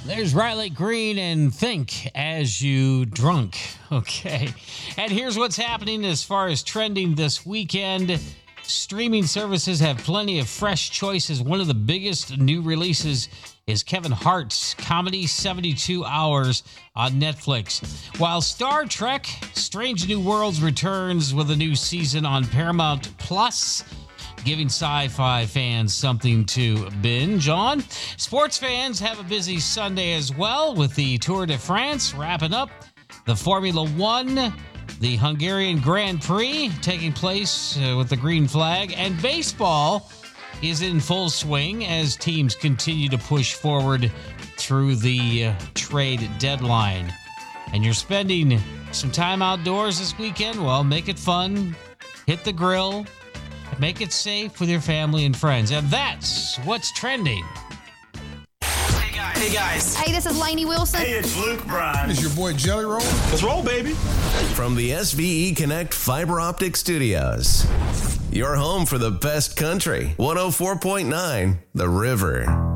There's Riley Green and Think As You Drunk. Okay. And here's what's happening as far as trending this weekend. Streaming services have plenty of fresh choices. One of the biggest new releases is Kevin Hart's comedy 72 Hours on Netflix. While Star Trek Strange New Worlds returns with a new season on Paramount Plus, giving sci-fi fans something to binge on. Sports fans have a busy Sunday as well with the Tour de France wrapping up, the Formula One, the Hungarian Grand Prix taking place with the green flag, and baseball is in full swing as teams continue to push forward through the trade deadline. And you're spending some time outdoors this weekend? Well, make it fun, hit the grill, make it safe with your family and friends. And that's what's trending. Hey guys. Hey, this is Lainey Wilson. Hey, it's Luke Bryan. It's your boy Jelly Roll. Let's roll, baby. From the SVE Connect Fiber Optic Studios. Your home for the best country. 104.9 The River.